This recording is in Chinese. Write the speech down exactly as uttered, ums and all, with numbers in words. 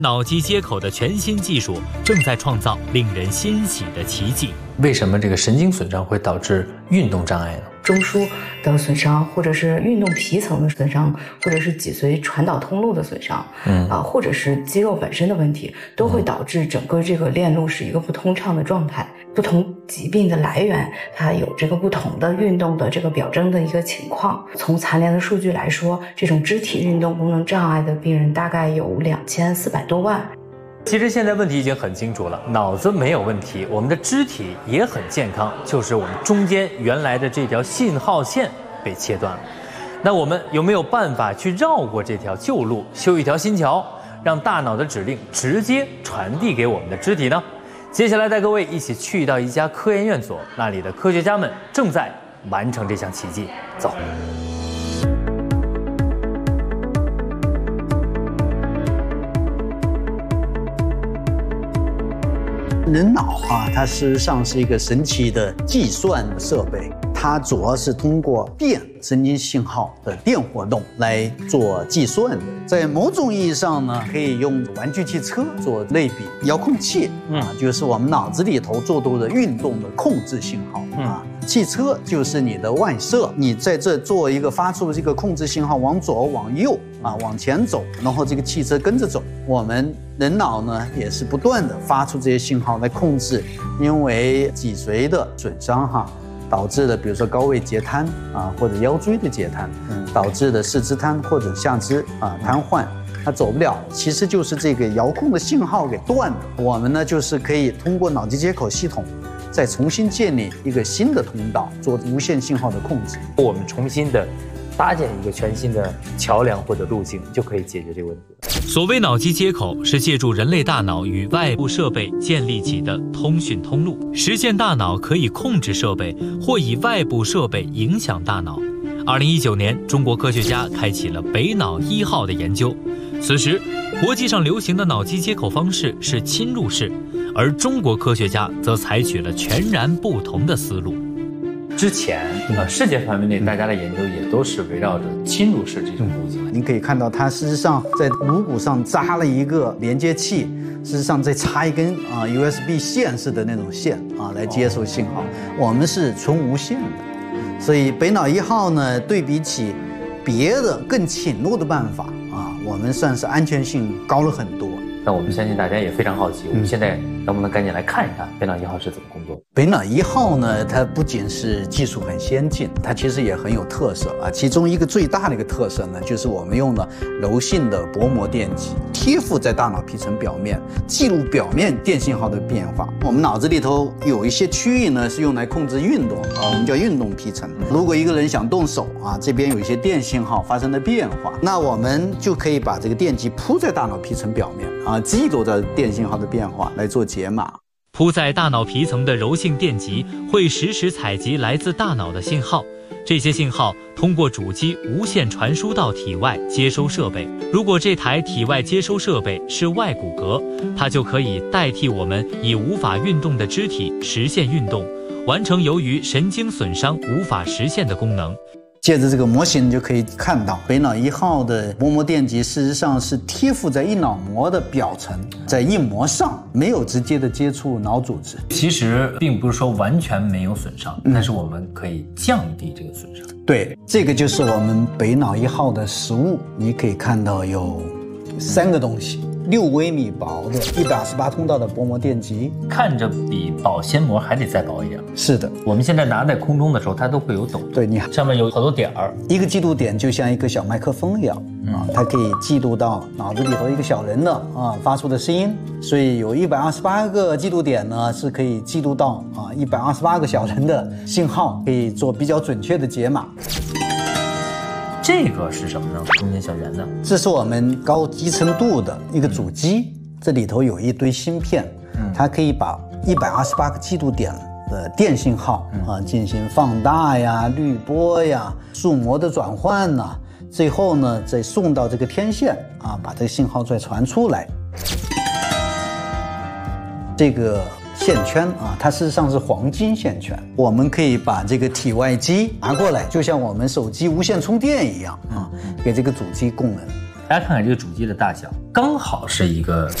脑机接口的全新技术正在创造令人欣喜的奇迹。 为什么这个神经损伤会导致运动障碍呢？ 中枢的损伤，或者是运动皮层的损伤，或者是脊髓传导通路的损伤，嗯啊，或者是肌肉本身的问题，都会导致整个这个链路是一个不通畅的状态。不同疾病的来源，它有这个不同的运动的这个表征的一个情况。从残联的数据来说，这种肢体运动功能障碍的病人大概有两千四百多万。 其实现在问题已经很清楚了，脑子没有问题，我们的肢体也很健康，就是我们中间原来的这条信号线被切断了。那我们有没有办法去绕过这条旧路，修一条新桥，让大脑的指令直接传递给我们的肢体呢？接下来带各位一起去到一家科研院所，那里的科学家们正在完成这项奇迹。走。 人脑啊，它事实上是一个神奇的计算设备，它主要是通过电神经信号的电活动来做计算的。在某种意义上呢，可以用玩具汽车做类比，遥控器啊，就是我们脑子里头做多的运动的控制信号啊。汽车就是你的外设，你在这做一个发出这个控制信号，往左往右啊，往前走，然后这个汽车跟着走。我们人脑呢也是不断的发出这些信号来控制，因为脊髓的损伤哈，导致的比如说高位截瘫啊，或者腰椎的截瘫，嗯，导致的四肢瘫或者下肢啊瘫痪。它走不了，其实就是这个遥控的信号给断了。我们呢就是可以通过脑机接口系统再重新建立一个新的通道，做无线信号的控制。 我们重新的搭建一个全新的桥梁或者路径，就可以解决这个问题。 所谓脑机接口，是借助人类大脑与外部设备建立起的通讯通路，实现大脑可以控制设备，或以外部设备影响大脑。二零一九年，中国科学家开启了北脑一号的研究。此时，国际上流行的脑机接口方式是侵入式，而中国科学家则采取了全然不同的思路。 之前呃，世界范围内大家的研究也都是围绕着侵入式这种路径。 您可以看到，它事实上在颅骨上扎了一个连接器，事实上再插一根啊 U S B 线式的那种线啊来接收信号。我们是纯无线的，所以北脑一号呢，对比起别的更侵入的办法啊，我们算是安全性高了很多。 那我们相信大家也非常好奇，我们现在能不能赶紧来看一看北脑一号是怎么工作？ 北脑一号呢，它不仅是技术很先进，它其实也很有特色啊。其中一个最大的一个特色呢，就是我们用了柔性的薄膜电极贴附在大脑皮层表面，记录表面电信号的变化。我们脑子里头有一些区域呢是用来控制运动啊，我们叫运动皮层。如果一个人想动手啊，这边有一些电信号发生了变化，那我们就可以把这个电极铺在大脑皮层表面啊，记录着电信号的变化来做解码。 铺在大脑皮层的柔性电极会实时采集来自大脑的信号，这些信号通过主机无线传输到体外接收设备。如果这台体外接收设备是外骨骼，它就可以代替我们以无法运动的肢体实现运动，完成由于神经损伤无法实现的功能。 借着这个模型就可以看到，北脑一号的薄膜电极事实上是贴附在硬脑膜的表层，在硬膜上没有直接的接触脑组织。 其实并不是说完全没有损伤，嗯、但是我们可以降低这个损伤。 对，这个就是我们北脑一号的实物。你可以看到有三个东西。六微米薄的一百二十八通道的薄膜电极， 看着比保鲜膜还得再薄一点。 是的， 我们现在拿在空中的时候，它都会有抖。 对，你上面有好多点儿， 一个记录点就像一个小麦克风一样、嗯、啊，它可以记录到脑子里头一个小人的啊发出的声音，所以有一百二十八个记录点呢，是可以记录到啊一百二十八个小人的信号，可以做比较准确的解码。 这个是什么呢？中间小圆的， 这是我们高集成度的一个主机，这里头有一堆芯片，嗯、它可以把一百二十八个记录点的电信号、嗯、啊进行放大呀、滤波呀、数模的转换呐、啊，最后呢再送到这个天线啊，把这个信号再传出来。这个线圈啊，它事实上是黄金线圈。我们可以把这个体外机拿过来，就像我们手机无线充电一样啊，给这个主机供能。 大家看看这个主机的大小，刚好是一个